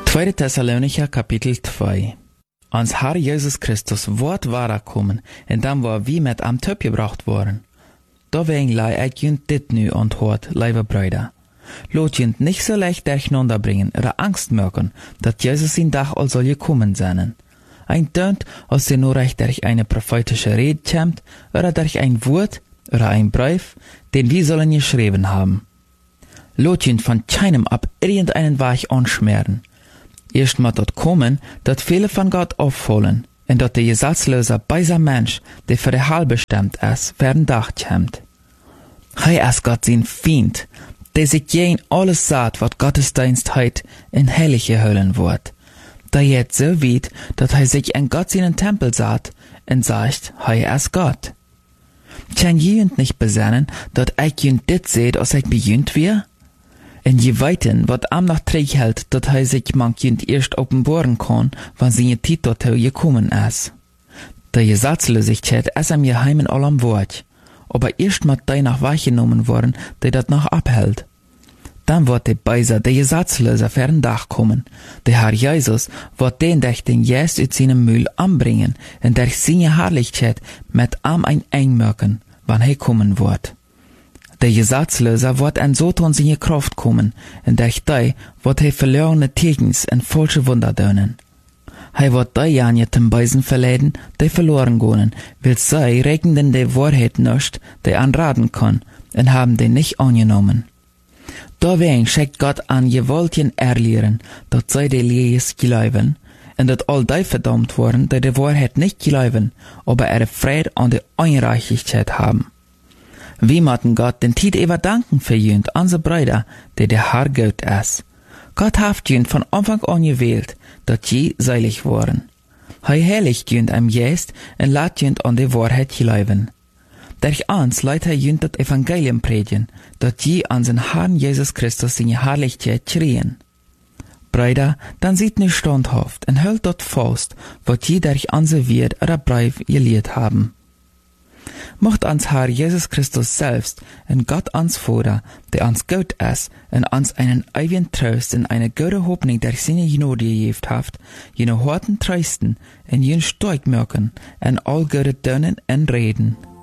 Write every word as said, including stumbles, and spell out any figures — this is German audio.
Tweede Thessalonicher Kapitel zwei. Ans Herr Jesus Christus Wort war kommen, en dan war wie met am Töp gebracht worden. Da wegen lei ik junt dit nu antwoord, lieve Brüder. Lot junt nicht so leicht durcheinander bringen, oder Angst merken, dat Jesus in Dag al soll gekommen sein. Ein tönt, als sie nur recht durch eine prophetische Rede kämmt, oder durch ein Wort, oder ein Brief, den wir sollen geschrieben haben. Lot junt von keinem ab irgendeinen Weg anschmieren. Erst mal dort kommen, dat viele von Gott auffallen, en dat der Gesetzloser beiser Mensch, der für der Heil bestimmt ist, werden Dach kämmt. Hei ist Gott sein Feind, der sich jen alles sagt, wat Gottesdienst heit in Heilige hüllen wird. Da jetzt so weit, dat hei sich in Gott seinen Tempel sagt, en sagt, hei ist Gott. Kann jemand nicht besennen, dat ich jünd dit seht, als ich bejünd wir? En je weiten, wat am noch träg hält, dat hij sich mank jünd erst offenbaren kann, wann seine Zeit dorthin gekommen ist. Der Gesetzlosigkeit ist am Geheimen all am Wort, aber erst mat die noch wahrgenommen worden, die dat noch abhält. Dann wird der Beiser, der Gesetzloser, fern Dach kommen. Der Herr Jesus wird den durch den Geist aus seinem Mühl anbringen, und durch seine Herrlichkeit mit am ein einmerken, wann er kommen wird. Der Gesetzloser wird an Soton seine Kraft kommen, und durch die wird er verlorene Tegens und falsche Wunder dönen. Er wird die Janjetem Beisen verleiden, die verloren gehen, weil sie regnen die Wahrheit nicht, die anraten kann, und haben die nicht angenommen. Deswegen schickt Gott an gewoltigen Erlehren, dass sie die Lehres glauben, und dass all die verdammt worden, die die Wahrheit nicht glauben, aber ihre Freude an der Unreichlichkeit haben. Wir möchten Gott den Tiet ever danken für jünd, unsere Brüder, der der Herr Gott ist. Gott hat jünd von Anfang an gewählt, dass je seilig waren. Hei heiligt jünd am Geist und lat jünd an die Wahrheit glauben. Durch uns leidt er jünd das Evangelium predigen, dass je an den Herrn Jesus Christus seine Herrlichkeit kriegen. Brüder, dann seid nicht standhaft und hält dort fast, was je durch unser Wort oder Brief gelehrt haben. Mocht ans Herr Jesus Christus selbst und Gott ans Vater, der ans Gott ist, und ans einen ewigen Trost und eine gute Hoffnung durch seine Gnade gegeben hat, jene Horten trösten und jen stark merken und all gute Dönen und Reden.